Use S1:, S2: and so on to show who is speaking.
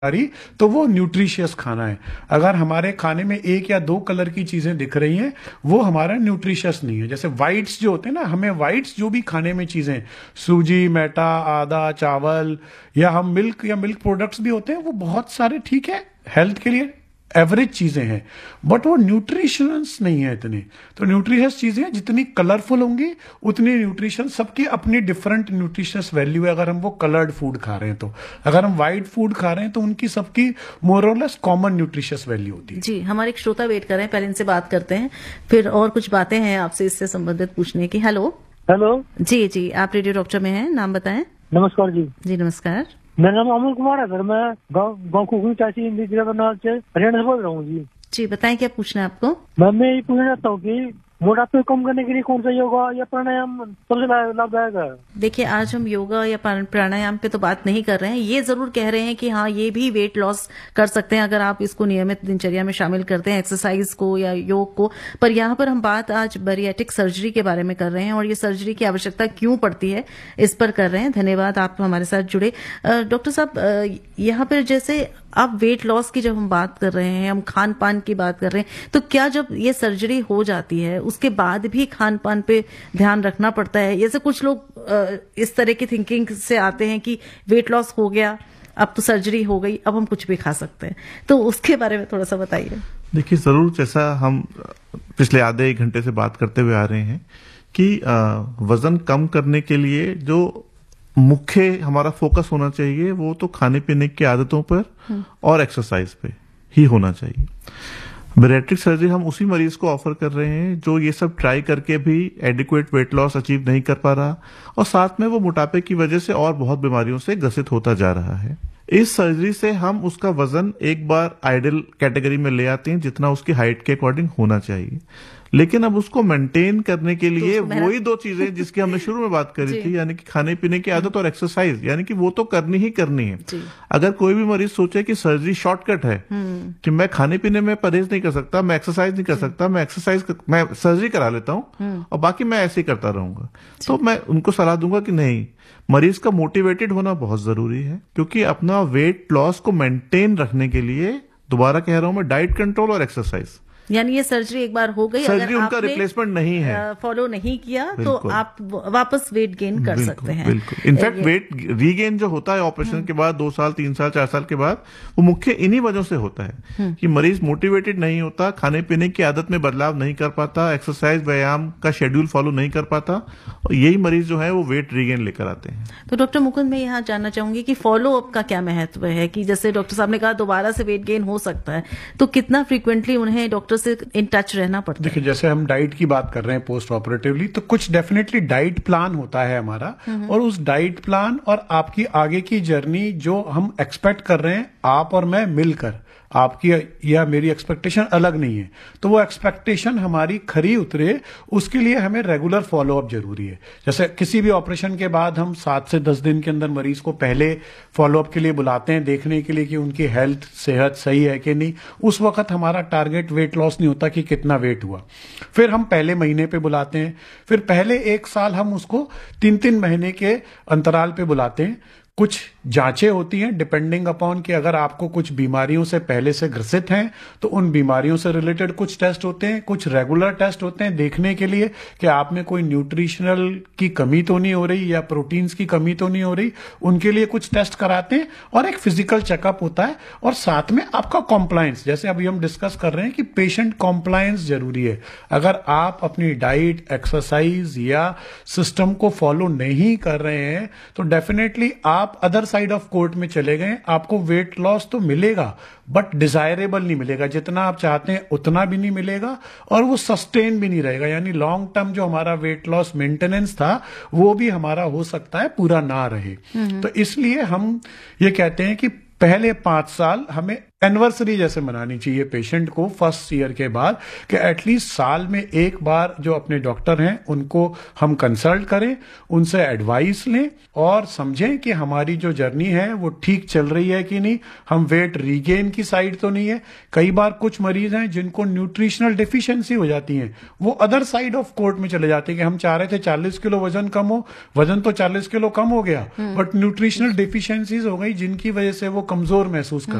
S1: रही तो वो न्यूट्रिशियस खाना है। अगर हमारे खाने में एक या दो कलर की चीजें दिख रही हैं वो हमारा न्यूट्रिशियस नहीं है। जैसे वाइट्स जो होते हैं ना, हमें वाइट्स जो भी खाने में चीजें, सूजी, मैदा, आदा, चावल या हम मिल्क या मिल्क प्रोडक्ट्स भी होते हैं, वो बहुत सारे ठीक है हेल्थ के लिए एवरेज चीजें हैं, बट वो न्यूट्रिशंस नहीं है इतने। तो न्यूट्रिशियस चीजें जितनी कलरफुल होंगी उतनी न्यूट्रिशन, सबकी अपनी डिफरेंट न्यूट्रिशियस वैल्यू है। अगर हम वो कलर्ड फूड खा रहे हैं तो, अगर हम व्हाइट फूड खा रहे हैं तो उनकी सबकी मोर और लेस कॉमन न्यूट्रिशियस वैल्यू होती है।
S2: जी, हमारे एक श्रोता वेट कर रहे हैं, पहले इनसे बात करते हैं, फिर और कुछ बातें हैं आपसे इससे संबंधित पूछने की। हेलो।
S3: हेलो
S2: जी जी, आप रेडियो डॉक्टर में हैं, नाम बताएं।
S3: नमस्कार जी।
S2: जी नमस्कार।
S3: मेरा नाम अमन कुमार है सर, मैं गाँव कुकनी तहसील जिला करनाल से हरियाणा से बोल रहा हूँ जी।
S2: जी बताएं, क्या पूछना है आपको?
S3: मैं ये पूछना चाहता हूँ कि मोटापे कम करने के लिए कौन सा योगा या प्राणायाम सबसे लाभदायक है?
S2: देखिए, आज हम योगा या प्राणायाम पे तो बात नहीं कर रहे हैं, ये जरूर कह रहे हैं कि हाँ, ये भी वेट लॉस कर सकते हैं अगर आप इसको नियमित दिनचर्या में शामिल करते हैं, एक्सरसाइज को या योग को। पर यहाँ पर हम बात आज बैरिएट्रिक सर्जरी के बारे में कर रहे हैं और ये सर्जरी की आवश्यकता क्यों पड़ती है इस पर कर रहे हैं। धन्यवाद, आप हमारे साथ जुड़े। डॉक्टर साहब, यहाँ पर जैसे अब वेट लॉस की जब हम बात कर रहे हैं, हम खान पान की बात कर रहे हैं, तो क्या जब ये सर्जरी हो जाती है उसके बाद भी खान पान पे ध्यान रखना पड़ता है? जैसे कुछ लोग इस तरह की थिंकिंग से आते हैं कि वेट लॉस हो गया, अब तो सर्जरी हो गई, अब हम कुछ भी खा सकते हैं, तो उसके बारे में थोड़ा सा बताइए।
S4: देखिए, जरूर, जैसा हम पिछले आधे एक घंटे से बात करते हुए आ रहे हैं कि वजन कम करने के लिए जो मुख्य हमारा फोकस होना चाहिए वो तो खाने पीने की आदतों पर और एक्सरसाइज पे ही होना चाहिए। बैरिएट्रिक सर्जरी हम उसी मरीज को ऑफर कर रहे हैं जो ये सब ट्राई करके भी एडिक्वेट वेट लॉस अचीव नहीं कर पा रहा और साथ में वो मोटापे की वजह से और बहुत बीमारियों से ग्रसित होता जा रहा है। इस सर्जरी से हम उसका वजन एक बार आइडियल कैटेगरी में ले आते हैं जितना उसकी हाइट के अकॉर्डिंग होना चाहिए, लेकिन अब उसको मेंटेन करने के लिए वही दो चीजें जिसकी हमने शुरू में बात करी थी, यानी कि खाने पीने की आदत और एक्सरसाइज, यानी कि वो तो करनी ही करनी है। अगर कोई भी मरीज सोचे कि सर्जरी शॉर्टकट है कि मैं खाने पीने में परहेज नहीं कर सकता, मैं एक्सरसाइज नहीं कर सकता, मैं सर्जरी करा लेता हूँ और बाकी मैं ऐसे ही करता रहूंगा, तो मैं उनको सलाह दूंगा कि नहीं, मरीज का मोटिवेटेड होना बहुत जरूरी है, क्योंकि अपना वेट लॉस को मेंटेन रखने के लिए, दोबारा कह रहा हूं मैं, डाइट कंट्रोल और एक्सरसाइज।
S2: यानी ये सर्जरी एक बार हो गई,
S4: सर्जरी उनका रिप्लेसमेंट नहीं है,
S2: फॉलो नहीं किया तो आप वापस वेट गेन कर सकते हैं।
S4: बिल्कुल। इनफैक्ट वेट रीगेन जो होता है ऑपरेशन के बाद 2 साल 3 साल 4 साल के बाद, वो मुख्य इन्हीं वजह से होता है कि मरीज मोटिवेटेड नहीं होता, खाने पीने की आदत में बदलाव नहीं कर पाता, एक्सरसाइज व्यायाम का शेड्यूल फॉलो नहीं कर पाता, और यही मरीज जो है वो वेट रीगेन लेकर आते हैं।
S2: तो डॉक्टर मुकुंद, मैं यहाँ जानना चाहूंगी कि फॉलो अप का क्या महत्व है, कि जैसे डॉक्टर साहब ने कहा दोबारा से वेट गेन हो सकता है, तो कितना फ्रीक्वेंटली उन्हें डॉक्टर से इन टच रहना पड़ता है?
S1: देखिए, जैसे हम डाइट की बात कर रहे हैं पोस्ट ऑपरेटिवली, तो कुछ डेफिनेटली डाइट प्लान होता है हमारा, और उस डाइट प्लान और आपकी आगे की जर्नी जो हम एक्सपेक्ट कर रहे हैं, आप और मैं मिलकर, आपकी या मेरी एक्सपेक्टेशन अलग नहीं है, तो वो एक्सपेक्टेशन हमारी खरी उतरे उसके लिए हमें रेगुलर फॉलोअप जरूरी है। जैसे किसी भी ऑपरेशन के बाद हम 7 से 10 दिन के अंदर मरीज को पहले फॉलोअप के लिए बुलाते हैं, देखने के लिए कि उनकी हेल्थ, सेहत सही है कि नहीं। उस वक्त हमारा टारगेट वेट लॉस नहीं होता कि कितना वेट हुआ। फिर हम पहले महीने पे बुलाते हैं, फिर पहले 1 साल हम उसको 3-3 महीने के अंतराल पे बुलाते हैं। कुछ जांचें होती हैं डिपेंडिंग अपॉन कि अगर आपको कुछ बीमारियों से पहले से ग्रसित हैं तो उन बीमारियों से रिलेटेड कुछ टेस्ट होते हैं, कुछ रेगुलर टेस्ट होते हैं देखने के लिए कि आप में कोई न्यूट्रिशनल की कमी तो नहीं हो रही या प्रोटीन्स की कमी तो नहीं हो रही, उनके लिए कुछ टेस्ट कराते हैं, और एक फिजिकल चेकअप होता है, और साथ में आपका कॉम्प्लायंस, जैसे अभी हम डिस्कस कर रहे हैं कि पेशेंट कॉम्प्लायंस जरूरी है। अगर आप अपनी डाइट, एक्सरसाइज या सिस्टम को फॉलो नहीं कर रहे हैं तो डेफिनेटली आप अदर साइड ऑफ कोर्ट में चले गए, आपको वेट लॉस तो मिलेगा बट डिजायरेबल नहीं मिलेगा, जितना आप चाहते हैं उतना भी नहीं मिलेगा, और वो सस्टेन भी नहीं रहेगा। यानी लॉन्ग टर्म जो हमारा वेट लॉस मेंटेनेंस था वो भी हमारा हो सकता है पूरा ना रहे। तो इसलिए हम ये कहते हैं कि पहले 5 साल हमें एनिवर्सरी जैसे मनानी चाहिए पेशेंट को फर्स्ट ईयर के बाद, कि एटलीस्ट साल में एक बार जो अपने डॉक्टर हैं उनको हम कंसल्ट करें, उनसे एडवाइस लें और समझें कि हमारी जो जर्नी है वो ठीक चल रही है कि नहीं, हम वेट रीगेन की साइड तो नहीं है। कई बार कुछ मरीज हैं जिनको न्यूट्रिशनल डिफिशियंसी हो जाती है, वो अदर साइड ऑफ कोर्ट में चले जाते हैं कि हम चाह रहे थे 40 किलो वजन कम हो, वजन तो 40 किलो कम हो गया बट न्यूट्रिशनल डिफिशियंसीज हो गई जिनकी वजह से वो कमजोर महसूस कर